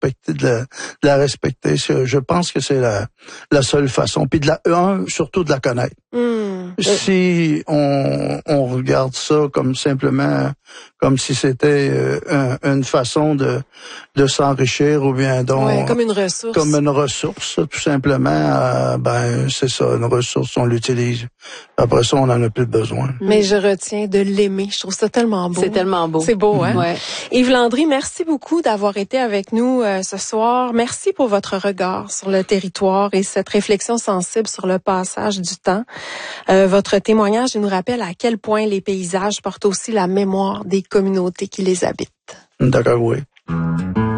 la respecter. Je pense que c'est la seule façon. Puis surtout de la connaître. Si on regarde ça comme simplement comme si c'était une façon de s'enrichir ou bien donc comme une ressource. Comme une ressource, tout simplement. C'est ça, une ressource, on l'utilise. Après ça, on en a plus besoin. Mais je retiens de l'aimer. Je trouve ça tellement beau. C'est tellement beau. C'est beau, hein? Ouais. Yves Landry, merci beaucoup d'avoir été avec nous ce soir. Merci pour votre regard sur le territoire et cette réflexion sensible sur le passage du temps. Votre témoignage nous rappelle à quel point les paysages portent aussi la mémoire des communautés qui les habitent. D'accord, oui.